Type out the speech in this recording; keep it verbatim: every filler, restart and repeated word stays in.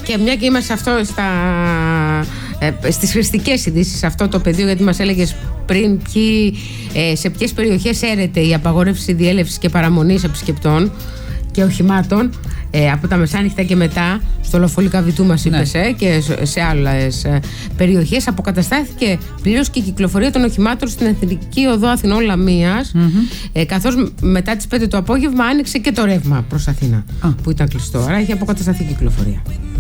Και μια και είμαστε αυτό στα, ε, στις χρηστικές ειδήσεις, αυτό το πεδίο, γιατί μας έλεγες πριν ποιοι, ε, σε ποιες περιοχές έρεται η απαγόρευση διέλευσης και παραμονής επισκεπτών και οχημάτων, ε, από τα μεσάνυχτα και μετά, στο Λοφολίκα Βητού μας είπες, ναι. ε, και σε άλλες ε, περιοχές αποκαταστάθηκε πλήρως και η κυκλοφορία των οχημάτων στην Εθνική Οδό Αθηνών Λαμίας, mm-hmm. ε, καθώς μετά τις πέντε το απόγευμα άνοιξε και το ρεύμα προς Αθήνα, ah. που ήταν κλειστό, άρα έχει αποκατασταθεί η κυκλοφορία.